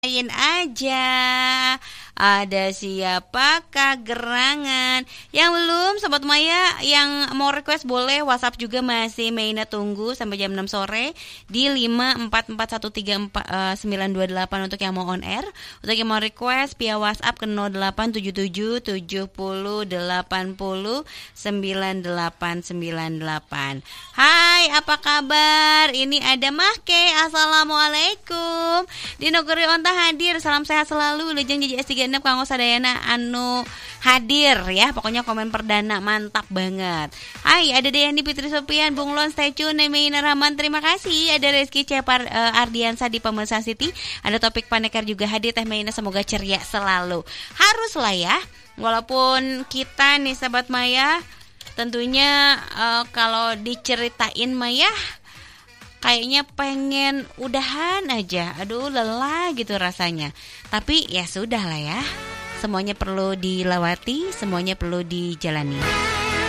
Lain aja. Ada siapakah gerangan? Yang belum, Sobat Maya, yang mau request boleh WhatsApp juga, masih Meina tunggu sampai jam 6 sore di 544134928 untuk yang mau on air. Untuk yang mau request via WhatsApp ke 087770809898. Hai, apa kabar? Ini ada Mahke. Assalamualaikum. Di Nogori Onta hadir, salam sehat selalu. Lejeng JJS 36 Kang Sadayana anu hadir ya. Pokoknya komen perdana mantap banget. Hai, ada Deyani Fitri Sopian, Bung Lon, stay tune, Nemeina Rahman, terima kasih. Ada Rizky Cepar Ardiansa di Pemesan City. Ada Topik Panekar juga hadir. Teh Meina semoga ceria selalu. Haruslah ya. Walaupun kita nih Sahabat Maya tentunya kalau diceritain Maya kayaknya pengen udahan aja. Aduh lelah gitu rasanya. Tapi ya sudah lah ya. Semuanya perlu dilewati, semuanya perlu dijalani.